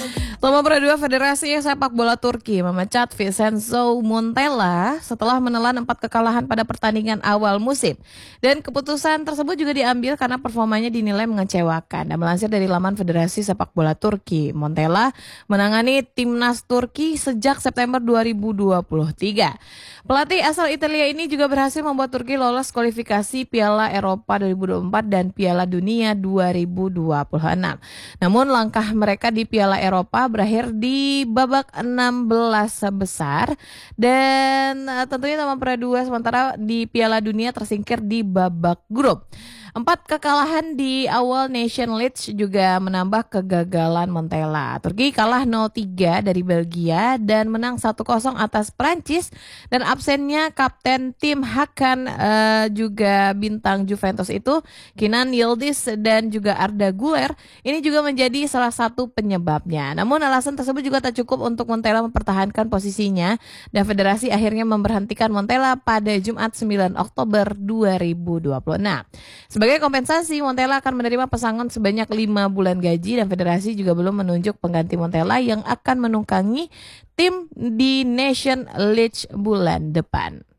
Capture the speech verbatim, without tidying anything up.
Nomor dua, Federasi Sepak Bola Turki memecat Vincenzo Montella setelah menelan empat kekalahan pada pertandingan awal musim. Dan keputusan tersebut juga diambil karena performanya dinilai mengecewakan. Dan melansir dari laman Federasi Sepak Bola Turki, Montella menangani timnas Turki sejak September dua ribu dua puluh tiga. Pelatih asal Italia ini juga berhasil membuat Turki lolos kualifikasi Piala Eropa dua ribu dua puluh empat dan Piala Dunia dua ribu dua puluh enam. Namun langkah mereka di Piala Eropa berakhir di babak enam belas besar dan uh, tentunya nomor dua sementara di Piala Dunia tersingkir di babak grup. Empat kekalahan di awal Nation League juga menambah kegagalan Montella. Turki kalah nol tiga dari Belgia dan menang satu kosong atas Prancis dan absennya kapten tim Hakan uh, juga bintang Juventus itu Kenan Yildiz dan juga Arda Güler ini juga menjadi salah satu penyebabnya. Namun alasan tersebut juga tak cukup untuk Montella mempertahankan posisinya dan federasi akhirnya memberhentikan Montella pada Jumat sembilan Oktober dua ribu dua puluh enam. Sebagai kompensasi, Montella akan menerima pesangon sebanyak lima bulan gaji dan federasi juga belum menunjuk pengganti Montella yang akan menunggangi tim di Nation League bulan depan.